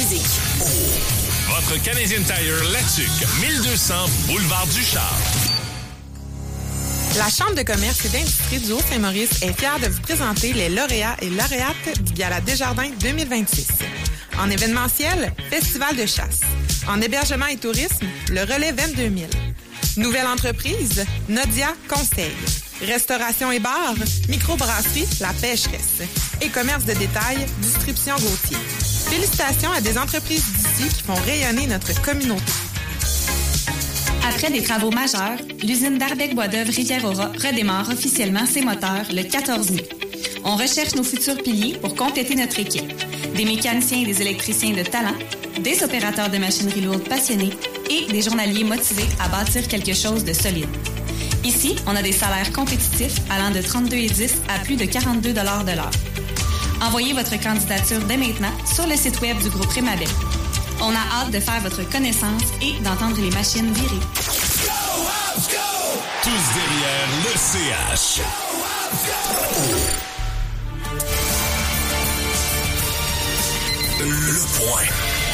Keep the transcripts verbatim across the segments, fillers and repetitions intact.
musique. Votre Canadian Tire Latuc, mille deux cents Boulevard du Char. La Chambre de commerce et d'industrie du Haut-Saint-Maurice est fière de vous présenter les lauréats et lauréates du Gala Desjardins deux mille vingt-six. En événementiel, Festival de chasse. En hébergement et tourisme, le Relais vingt-deux mille. Nouvelle entreprise, Nodia Conseil. Restauration et bar, microbrasserie La Pêcheresse. Et commerce de détail, Distribution Gauthier. Félicitations à des entreprises d'ici qui font rayonner notre communauté. Après des travaux majeurs, l'usine d'Arbec-Boisdœuvre Rivière-Aura redémarre officiellement ses moteurs le quatorze mai. On recherche nos futurs piliers pour compléter notre équipe. Des mécaniciens et des électriciens de talent, des opérateurs de machinerie lourde passionnés et des journaliers motivés à bâtir quelque chose de solide. Ici, on a des salaires compétitifs allant de trente-deux et dix à plus de quarante-deux dollars de l'heure. Envoyez votre candidature dès maintenant sur le site web du groupe Rémabec. On a hâte de faire votre connaissance et d'entendre les machines virer. Go, Habs, go! Tous derrière le C H. Go, Habs, go! Le point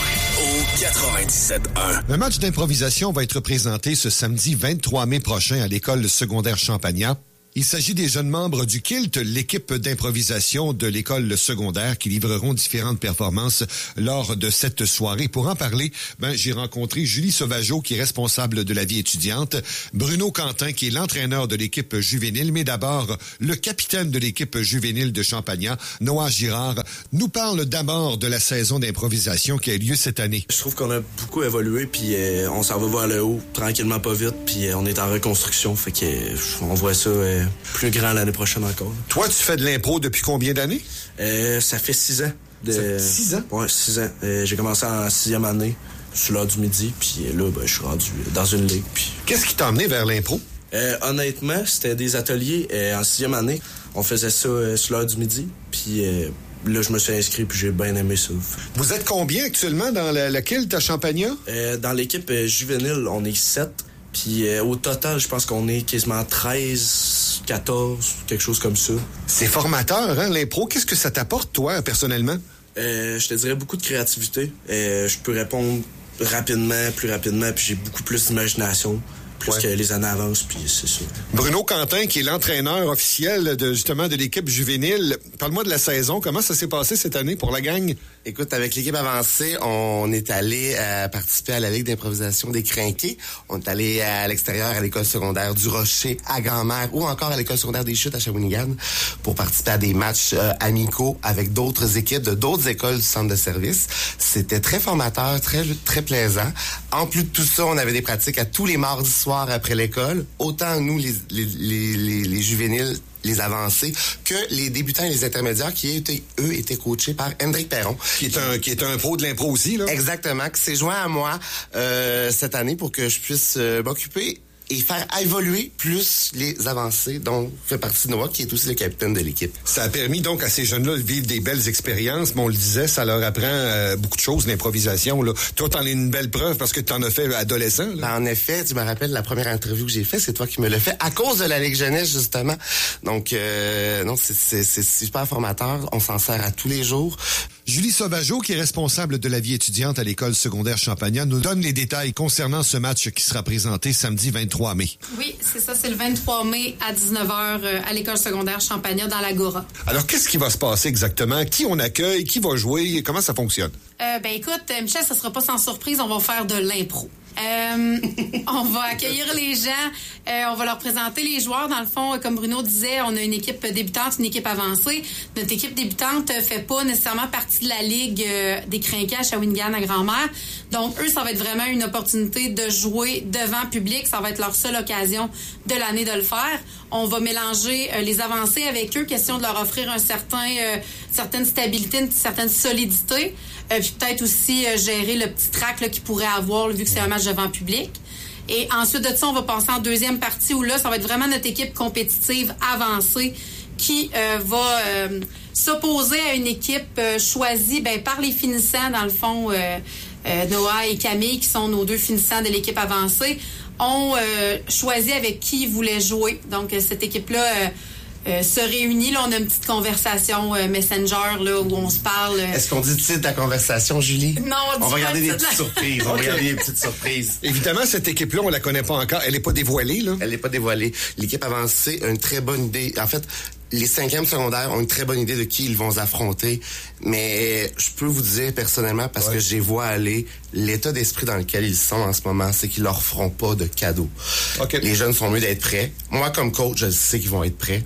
au quatre-vingt-dix-sept un. Un match d'improvisation va être présenté ce samedi vingt-trois mai prochain à l'école secondaire Champagnat. Il s'agit des jeunes membres du Kilt, l'équipe d'improvisation de l'école secondaire qui livreront différentes performances lors de cette soirée. Pour en parler, ben, j'ai rencontré Julie Sauvageau qui est responsable de la vie étudiante, Bruno Quentin qui est l'entraîneur de l'équipe juvénile, mais d'abord le capitaine de l'équipe juvénile de Champagnat, Noah Girard, nous parle d'abord de la saison d'improvisation qui a eu lieu cette année. Je trouve qu'on a beaucoup évolué puis euh, on s'en va vers le haut, tranquillement pas vite, puis euh, on est en reconstruction, fait que euh, on voit ça euh, plus grand l'année prochaine encore. Toi, tu fais de l'impro depuis combien d'années? Euh, ça fait six ans. De... Six ans? Ouais, six ans. Euh, j'ai commencé en sixième année, sur l'heure du midi, puis là, ben, je suis rendu dans une ligue. Puis... Qu'est-ce qui t'a emmené vers l'impro? Euh, honnêtement, c'était des ateliers euh, en sixième année. On faisait ça euh, sur l'heure du midi, puis... Euh, Là, je me suis inscrit puis j'ai bien aimé ça. Vous êtes combien actuellement dans la, la Kilt à Champagnat? Euh, dans l'équipe euh, juvénile, on est sept. Puis euh, au total, je pense qu'on est quasiment treize, quatorze, quelque chose comme ça. C'est formateur, hein, l'impro. Qu'est-ce que ça t'apporte, toi, personnellement? Euh, je te dirais beaucoup de créativité. Euh, je peux répondre rapidement, plus rapidement, puis j'ai beaucoup plus d'imagination. Plus ouais. que les années avancent, puis c'est ça. Bruno Quentin, qui est l'entraîneur officiel de justement de l'équipe juvénile, parle-moi de la saison. Comment ça s'est passé cette année pour la gang? Écoute, avec l'équipe avancée, on est allé euh, participer à la Ligue d'improvisation des Crinqués. On est allé à l'extérieur à l'école secondaire du Rocher à Grand-Mère ou encore à l'école secondaire des Chutes à Shawinigan pour participer à des matchs euh, amicaux avec d'autres équipes de d'autres écoles du centre de service. C'était très formateur, très très plaisant. En plus de tout ça, on avait des pratiques à tous les mardis soirs après l'école. Autant nous, les, les, les, les, les juvéniles, les avancés, que les débutants et les intermédiaires qui, étaient, eux, étaient coachés par Hendrik Perron. Qui est un, qui est un pro de l'impro aussi, là. Exactement, qui s'est joint à moi euh, cette année pour que je puisse euh, m'occuper et faire évoluer plus les avancées dont fait partie Noah, qui est aussi le capitaine de l'équipe. Ça a permis donc à ces jeunes-là de vivre des belles expériences, mais on le disait, ça leur apprend euh, beaucoup de choses, l'improvisation. Là. Toi, t'en es une belle preuve parce que t'en as fait adolescent. Là. Ben, en effet, tu me rappelles la première interview que j'ai faite, c'est toi qui me l'as fait à cause de la Ligue Jeunesse, justement. Donc, euh, non, c'est, c'est, c'est super formateur. On s'en sert à tous les jours. Julie Sauvageau, qui est responsable de la vie étudiante à l'école secondaire Champagnat, nous donne les détails concernant ce match qui sera présenté samedi vingt-trois mai. Oui, c'est ça, c'est le vingt-trois mai à dix-neuf heures à l'école secondaire Champagnat dans l'Agora. Alors, qu'est-ce qui va se passer exactement? Qui on accueille? Qui va jouer? Comment ça fonctionne? Euh, ben écoute, Michel, ça sera pas sans surprise, on va faire de l'impro. Euh, on va accueillir les gens, euh, on va leur présenter les joueurs. Dans le fond, comme Bruno disait, on a une équipe débutante, une équipe avancée. Notre équipe débutante fait pas nécessairement partie de la Ligue euh, des Crinqués à Shawinigan à Grand-Mère. Donc, eux, ça va être vraiment une opportunité de jouer devant public. Ça va être leur seule occasion de l'année de le faire. On va mélanger euh, les avancées avec eux, question de leur offrir un certain, euh, certaine stabilité, une certaine solidité. Euh, puis peut-être aussi euh, gérer le petit trac là, qu'ils pourraient avoir là, vu que c'est un match devant public. Et ensuite de ça, on va passer en deuxième partie où là, ça va être vraiment notre équipe compétitive avancée qui euh, va euh, s'opposer à une équipe euh, choisie ben, par les finissants, dans le fond, euh, euh, Noah et Camille, qui sont nos deux finissants de l'équipe avancée, ont euh, choisi avec qui ils voulaient jouer. Donc, euh, cette équipe-là... Euh, euh, se réunit. Là, on a une petite conversation euh, Messenger là, où on se parle. Euh... Est-ce qu'on dit le titre de la conversation, Julie? Non, on dit On va pas garder le des titre petites de la- surprises. On va garder des petites surprises. Évidemment, cette équipe-là, on la connaît pas encore. Elle est pas dévoilée, là. Elle n'est pas dévoilée. L'équipe avancée a une très bonne idée. En fait, les cinquièmes secondaires ont une très bonne idée de qui ils vont affronter. Mais je peux vous dire personnellement, parce Ouais. que je les vois aller, l'état d'esprit dans lequel ils sont en ce moment, c'est qu'ils leur feront pas de cadeaux. OK. Les jeunes sont mieux d'être prêts. Moi, comme coach, je sais qu'ils vont être prêts.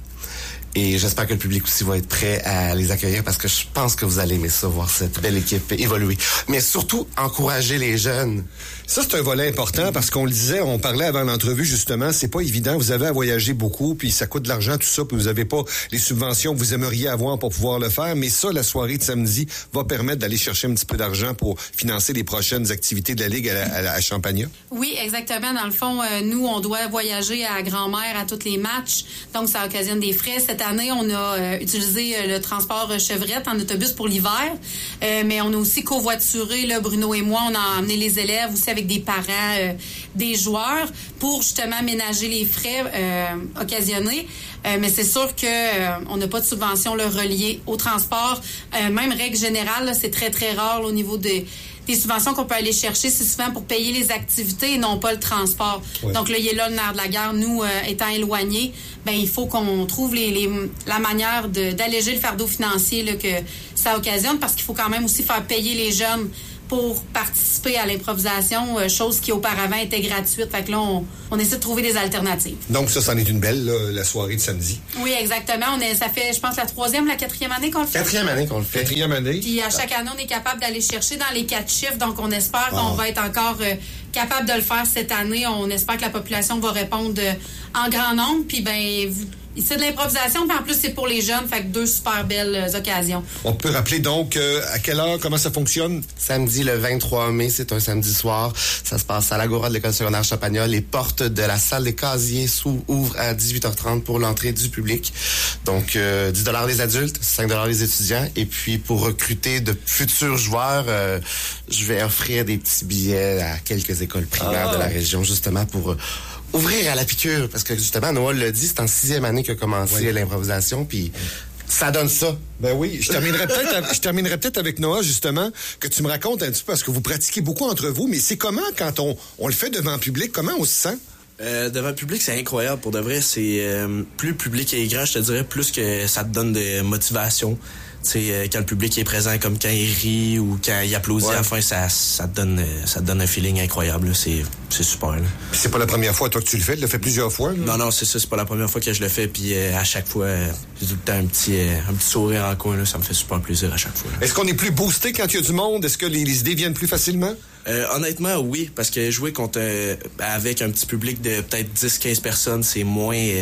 Et j'espère que le public aussi va être prêt à les accueillir parce que je pense que vous allez aimer ça, voir cette belle équipe évoluer. Mais surtout, encourager les jeunes. Ça, c'est un volet important parce qu'on le disait, on parlait avant l'entrevue, justement, c'est pas évident. Vous avez à voyager beaucoup, puis ça coûte de l'argent, tout ça, puis vous avez pas les subventions que vous aimeriez avoir pour pouvoir le faire. Mais ça, la soirée de samedi va permettre d'aller chercher un petit peu d'argent pour financer les prochaines activités de la Ligue à, la, à, la, à Champagnat. Oui, exactement. Dans le fond, euh, nous, on doit voyager à grand-mère à tous les matchs. Donc, ça occasionne des frais. Cette année, on a euh, utilisé euh, le transport euh, Chevrette en autobus pour l'hiver. Euh, mais on a aussi covoituré, là, Bruno et moi, on a emmené les élèves aussi avec des parents euh, des joueurs pour justement ménager les frais euh, occasionnés. Euh, mais c'est sûr que euh, on n'a pas de subvention là, reliée au transport. Euh, même règle générale, là, c'est très, très rare là, au niveau des, des subventions qu'on peut aller chercher. C'est souvent pour payer les activités et non pas le transport. Ouais. Donc là, il est là le nerf de la guerre. Nous, euh, étant éloignés, ben il faut qu'on trouve les, les, la manière de, d'alléger le fardeau financier là, que ça occasionne parce qu'il faut quand même aussi faire payer les jeunes pour participer à l'improvisation, euh, chose qui auparavant était gratuite. Fait que là, on, on essaie de trouver des alternatives. Donc ça, c'en est une belle, là, la soirée de samedi. Oui, exactement. On est, ça fait, je pense, la troisième, la quatrième année qu'on le fait. Quatrième année qu'on le fait. Quatrième année. Puis à chaque année, on est capable d'aller chercher dans les quatre chiffres. Donc, on espère Oh. qu'on va être encore euh, capable de le faire cette année. On espère que la population va répondre euh, en grand nombre. Puis, ben, vous- c'est de l'improvisation. Puis en plus, c'est pour les jeunes. Fait que deux super belles euh, occasions. On peut rappeler donc euh, à quelle heure, comment ça fonctionne? Samedi, le vingt-trois mai, c'est un samedi soir. Ça se passe à l'Agora de l'École secondaire Champagnat. Les portes de la salle des casiers s'ouvrent à dix-huit heures trente pour l'entrée du public. Donc, euh, dix dollars les adultes, cinq dollars les étudiants. Et puis, pour recruter de futurs joueurs, euh, je vais offrir des petits billets à quelques écoles primaires Ah. de la région, justement pour... Euh, ouvrir à la piqûre, parce que justement, Noël l'a dit, c'est en sixième année qu'a commencé Oui. l'improvisation, puis ça donne ça. Ben oui, je terminerai peut-être avec, je terminerai peut-être avec Noah, justement, que tu me racontes un petit peu, parce que vous pratiquez beaucoup entre vous, mais c'est comment quand on, on le fait devant le public, comment on se sent? Euh, devant le public, c'est incroyable. Pour de vrai, c'est euh, plus le public est grand, je te dirais, plus que ça te donne de motivation. Tu sais, euh, quand le public est présent, comme quand il rit ou quand il applaudit Ouais. à la fin, ça, ça, te donne, euh, ça te donne un feeling incroyable. là. C'est, c'est super. Là. Puis c'est pas la première fois, toi, que tu le fais, tu le fais plusieurs fois. là. Non, non, c'est ça. C'est pas la première fois que je le fais. Puis euh, à chaque fois, euh, j'ai tout le temps un petit, euh, un petit sourire en coin. Là. Ça me fait super plaisir à chaque fois. là. Est-ce qu'on est plus boosté quand il y a du monde? Est-ce que les, les idées viennent plus facilement? Euh, honnêtement, oui, parce que jouer contre euh, avec un petit public de peut-être dix quinze personnes, c'est moins euh,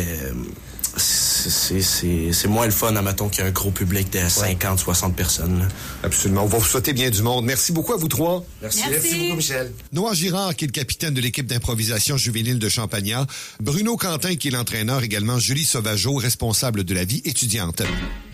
c'est, c'est, c'est, c'est moins le fun, admettons, qu'un gros public de cinquante soixante personnes. là. Absolument. On va vous souhaiter bien du monde. Merci beaucoup à vous trois. Merci. Merci. Merci beaucoup, Michel. Noah Girard, qui est le capitaine de l'équipe d'improvisation juvénile de Champagnat. Bruno Quentin, qui est l'entraîneur également. Julie Sauvageau, responsable de la vie étudiante.